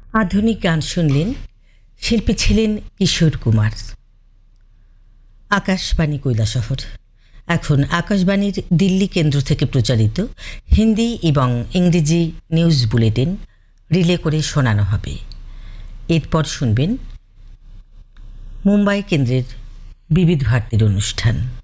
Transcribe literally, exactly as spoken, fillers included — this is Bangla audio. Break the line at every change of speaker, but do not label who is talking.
আধুনিক গান শুনলেন, শিল্পী ছিলেন কিশোর কুমার। আকাশবাণী কৈলাসহর। এখন আকাশবাণীর দিল্লি কেন্দ্র থেকে প্রচারিত হিন্দি এবং ইংরেজি নিউজ বুলেটিন রিলে করে শোনানো হবে। এরপর শুনবেন মুম্বাই কেন্দ্রের বিবিধ ভারতীর অনুষ্ঠান।